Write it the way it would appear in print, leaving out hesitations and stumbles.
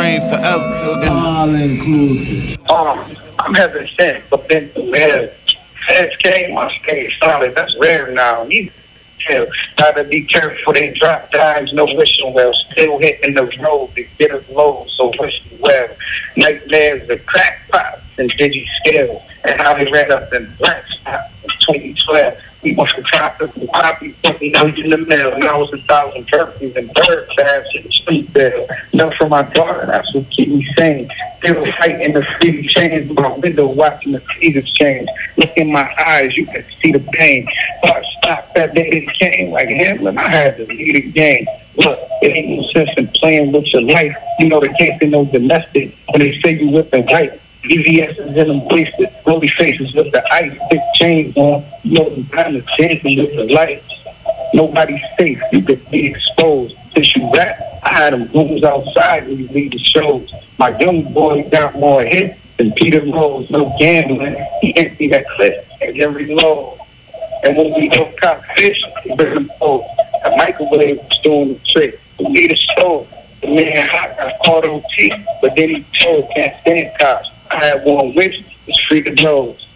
reign forever. All inclusive. I'm having sense, but then the feds came, I stayed solid. That's rare now. You gotta be careful. They drop dimes, no wishing well. Still hitting the road to get us low, so wishing well. Nightmares, the crack pops and digi scale, and how they ran up in black spot in 2012. We went from traffic to poppy, putting those in the mail. Now it's 1,000 turkeys and bird baths in the street there. Love for my daughter, that's what keep me sane. Still fighting the free change, my window watching the seasons change. Look in my eyes, you can see the pain. But stop that day it came like Hamlin, I had to lead the game. Look, it ain't no sense in playing with your life. You know, they can't be no domestic when they say you whipping white. EVS is in them wasted, rolly faces with the ice, big chains on, you know, the time is dancing with the lights. Nobody's safe, you could be exposed. Since you rap, I had them rooms outside when you leave the shows. My young boy got more hits than Peter Rose, no gambling. He emptied that clip at every load. And when we go caught fish, we bring them home. A microwave was doing the trick. We need a stove. The man hot got caught on T, but then he told can't stand cops. I had one wish, it's free to nose.